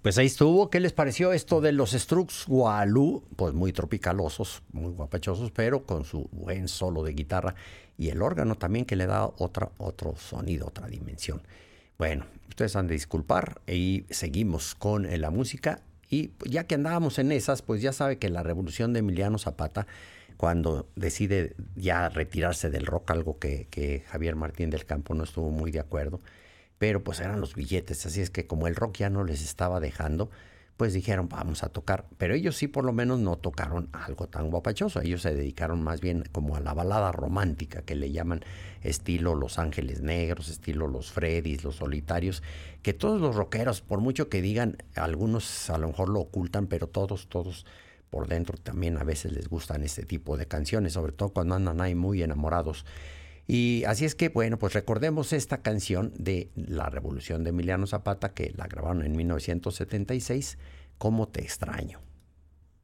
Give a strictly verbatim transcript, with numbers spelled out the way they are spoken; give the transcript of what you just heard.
Pues ahí estuvo. ¿Qué les pareció esto de los Strux Gualú? Pues muy tropicalosos, muy guapachosos, pero con su buen solo de guitarra y el órgano también que le da otra, otro sonido, otra dimensión. Bueno, ustedes han de disculpar y seguimos con eh, la música. Y ya que andábamos en esas, pues ya sabe que la revolución de Emiliano Zapata, cuando decide ya retirarse del rock, algo que, que Javier Martín del Campo no estuvo muy de acuerdo, pero pues eran los billetes, así es que como el rock ya no les estaba dejando, pues dijeron vamos a tocar, pero ellos sí por lo menos no tocaron algo tan guapachoso, ellos se dedicaron más bien como a la balada romántica que le llaman, estilo Los Ángeles Negros, estilo Los Freddys, Los Solitarios, que todos los rockeros, por mucho que digan, algunos a lo mejor lo ocultan, pero todos, todos por dentro también a veces les gustan este tipo de canciones, sobre todo cuando andan ahí muy enamorados. Y así es que, bueno, pues recordemos esta canción de la Revolución de Emiliano Zapata, que la grabaron en mil novecientos setenta y seis, ¿Cómo te extraño?